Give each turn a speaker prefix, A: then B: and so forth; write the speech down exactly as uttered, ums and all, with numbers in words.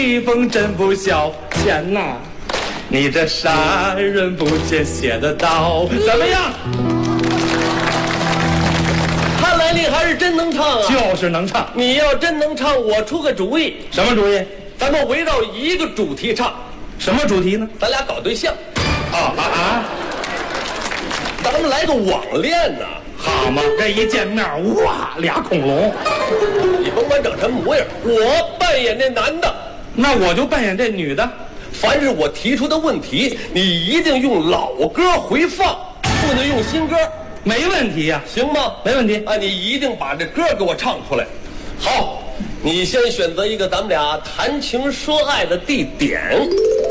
A: 蜜蜂真不小，钱呐，你这杀人不见血的刀，怎么样？
B: 看来你还是真能唱啊！
A: 就是能唱。
B: 你要真能唱，我出个主意。
A: 什么主意？
B: 咱们围绕一个主题唱。
A: 什么主题呢？
B: 咱俩搞对象。
A: 啊啊啊！
B: 咱们来个网恋呢、啊？
A: 好嘛，这一见面，哇，俩恐龙。
B: 你甭管整什么模样，我扮演那男的，
A: 那我就扮演这女的。
B: 凡是我提出的问题，你一定用老歌回放，不能用新歌。
A: 没问题呀、啊，
B: 行吗？
A: 没问题。
B: 啊，你一定把这歌给我唱出来。好，你先选择一个咱们俩谈情说爱的地点。